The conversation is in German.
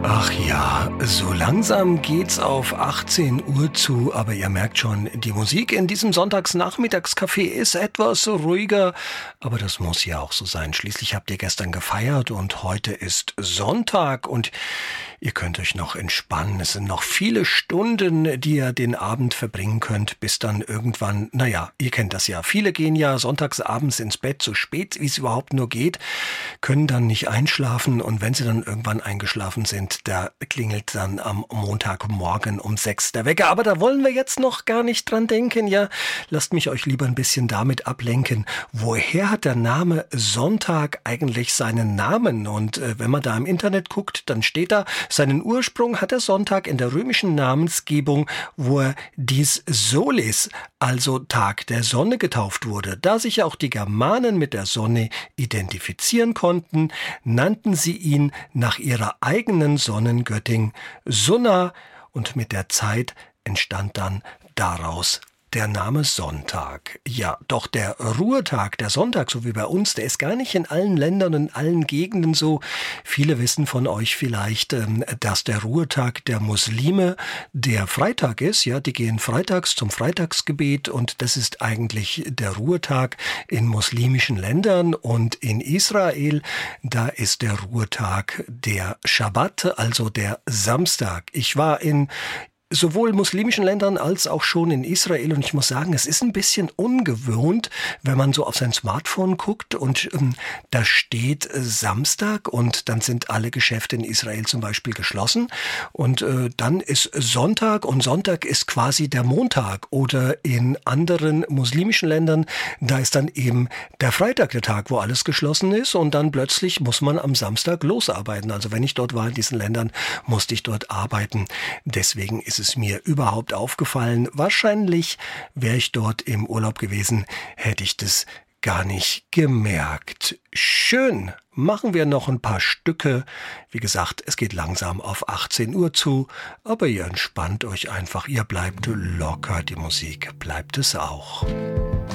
Ach ja, so langsam geht's auf 18 Uhr zu, aber ihr merkt schon, die Musik in diesem Sonntagsnachmittagscafé ist etwas ruhiger, aber das muss ja auch so sein. Schließlich habt ihr gestern gefeiert und heute ist Sonntag und ihr könnt euch noch entspannen. Es sind noch viele Stunden, die ihr den Abend verbringen könnt, bis dann irgendwann, naja, ihr kennt das ja. Viele gehen ja sonntags abends ins Bett, so spät wie es überhaupt nur geht, können dann nicht einschlafen und wenn sie dann irgendwann eingeschlafen sind, da klingelt dann am Montagmorgen um 6 der Wecker. Aber da wollen wir jetzt noch gar nicht dran denken. Ja, lasst mich euch lieber ein bisschen damit ablenken. Woher hat der Name Sonntag eigentlich seinen Namen? Und wenn man da im Internet guckt, dann steht da, seinen Ursprung hat der Sonntag in der römischen Namensgebung, wo er dies Solis, also Tag der Sonne, getauft wurde. Da sich ja auch die Germanen mit der Sonne identifizieren konnten, nannten sie ihn nach ihrer eigenen Sonnengöttin Sunna und mit der Zeit entstand dann daraus der Name Sonntag. Ja, doch der Ruhetag, der Sonntag, so wie bei uns, der ist gar nicht in allen Ländern und in allen Gegenden so. Viele wissen von euch vielleicht, dass der Ruhetag der Muslime der Freitag ist. Ja, die gehen freitags zum Freitagsgebet und das ist eigentlich der Ruhetag in muslimischen Ländern. Und in Israel, da ist der Ruhetag der Schabbat, also der Samstag. Ich war in sowohl muslimischen Ländern als auch schon in Israel. Und ich muss sagen, es ist ein bisschen ungewohnt, wenn man so auf sein Smartphone guckt und da steht Samstag und dann sind alle Geschäfte in Israel zum Beispiel geschlossen. Und dann ist Sonntag und Sonntag ist quasi der Montag. Oder in anderen muslimischen Ländern, da ist dann eben der Freitag der Tag, wo alles geschlossen ist. Und dann plötzlich muss man am Samstag losarbeiten. Also wenn ich dort war in diesen Ländern, musste ich dort arbeiten. Deswegen ist es mir überhaupt aufgefallen. Wahrscheinlich wäre ich dort im Urlaub gewesen, hätte ich das gar nicht gemerkt. Schön, machen wir noch ein paar Stücke. Wie gesagt, es geht langsam auf 18 Uhr zu, aber ihr entspannt euch einfach, ihr bleibt locker, die Musik bleibt es auch.